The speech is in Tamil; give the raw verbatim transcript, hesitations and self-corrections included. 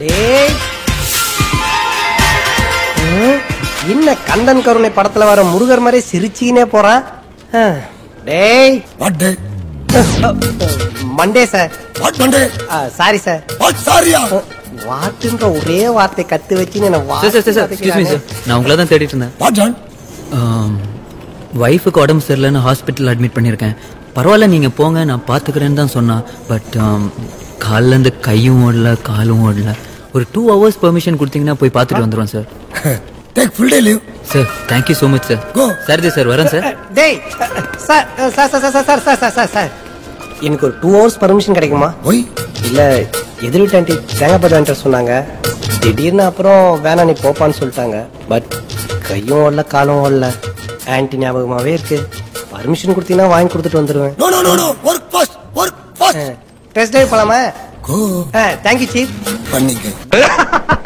டேய் என்ன கந்தன் கருணை படத்துல வர முருகர் மாதிரி சிரிச்சினே போறான். டேய் what day Monday sir. What Monday sorry sir. What சாரியா வாட்டுன்ற ஒரே வார்த்தை கத்து வச்சு நான் உங்களை தான் தேடிட்டு இருந்தேன். வாட் ஜான் ஒய்ஃபுக்கு உடம்பு சரியில்லைன்னு ஹாஸ்பிட்டல் அட்மிட் பண்ணியிருக்கேன். பரவாயில்ல நீங்க போங்க நான் பாத்துக்கிறேன்னு தான் சொன்னா. பட் காலில் இருந்து கையும் ஓடல காலும் ஓடல. ஒரு டூ ஹவர்ஸ் பெர்மிஷன் கொடுத்தீங்கன்னா போய் பார்த்துட்டு வந்துடுவோம் sir. Take full day leave sir. Thank you so much sir. கோ சரிதே சார் வரேன் சார். டேய் sir sir sir sir sir sir sir sir எனக்கு ஒரு டூ ஹவர்ஸ் பர்மிஷன் கிடைக்குமா? ஒய் இல்ல எதிர் வீட்டு ஆண்டி தேங்காய் வாங்கிட்டு சொன்னாங்க. திடீர்னு அப்புறம் வேணா நீ போப்பான்னு சொல்லிட்டாங்க. பட் கையும் ஓடல காலும் ஓடல. ஆன்டி ஞாபகமாவே இருக்கு. பர்மிஷன் கொடுத்தீங்கன்னா வாங்கி கொடுத்துட்டு வந்துருவேன். No no no no work fast work fast. Test drive போலாமா? Go thank you chief. பண்ணிக்க.